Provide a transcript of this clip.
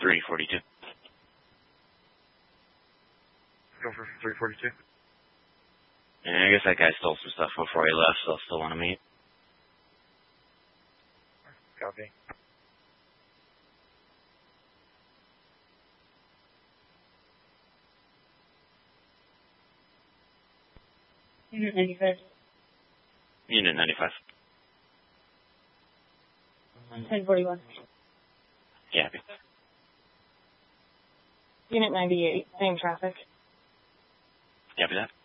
342. Go for 342. And I guess that guy stole some stuff before he left, so I'll still want to meet. Copy. Unit 95. Unit 95. 1041. Yeah, happy. Unit 98. Same traffic. Copy that.